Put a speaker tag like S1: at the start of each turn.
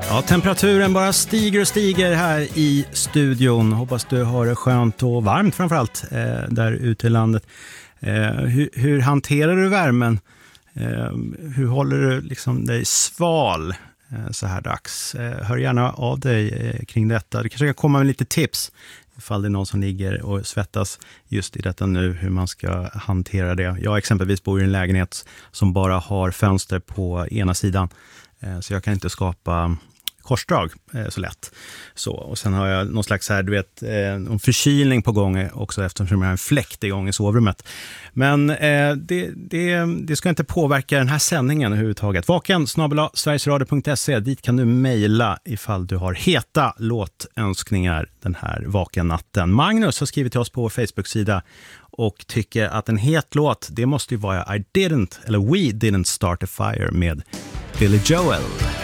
S1: Ja, temperaturen bara stiger och stiger här i studion. Hoppas du har det skönt och varmt framförallt där ute i landet. Hur hanterar du värmen? Hur håller du liksom dig sval så här dags? Hör gärna av dig kring detta. Du kanske kan komma med lite tips ifall det är någon som ligger och svettas just i detta nu, hur man ska hantera det. Jag exempelvis bor i en lägenhet som bara har fönster på ena sidan, så jag kan inte skapa korsdrag så lätt. Så, och sen har jag någon slags här, du vet, en förkylning på gång också eftersom jag har en fläkt igång i sovrummet. Men det ska inte påverka den här sändningen överhuvudtaget. vaken@sverigesradio.se, dit kan du mejla ifall du har heta låtönskningar den här vakennatten. Magnus har skrivit till oss på vår Facebook-sida och tycker att en het låt, det måste ju vara We Didn't Start a Fire med Billy Joel.